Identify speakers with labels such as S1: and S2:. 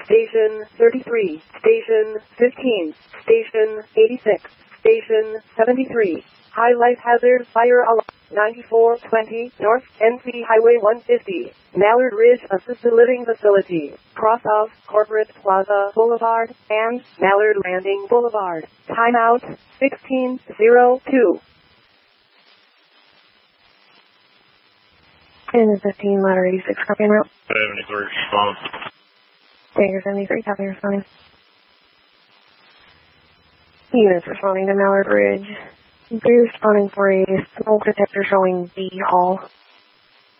S1: Station 33, Station 15, Station 86, Station 73. High life hazard fire alarm. 9420 North NC Highway 150, Mallard Ridge Assisted Living Facility, cross of Corporate Plaza Boulevard and Mallard Landing Boulevard. Timeout 1602.
S2: And 15, ladder 86, copy en route.
S3: 73, respond.
S2: Tiger 73, copy, responding. Units responding to Mallard Ridge. Be responding for a smoke detector showing B Hall.